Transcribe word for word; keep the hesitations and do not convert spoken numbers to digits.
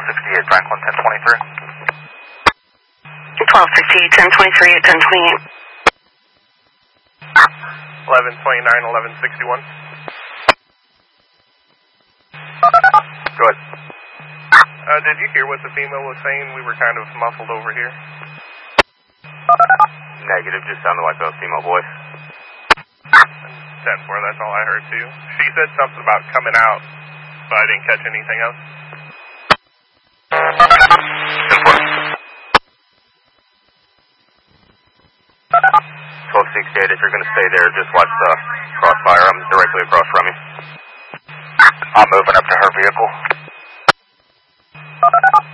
sixty-eight, Franklin, ten twenty-three. twelve sixty-eight, ten twenty-three, ten twenty-eight. eleven twenty-nine, eleven sixty-one. Go ahead. Uh, did you hear what the female was saying? We were kind of muffled over here. Negative, just sounded like a female voice. ten four, that's all I heard too. She said something about coming out, but I didn't catch anything else. twelve sixty-eight, if you're going to stay there, just watch the crossfire. I'm directly across from you. I'm moving up to her vehicle.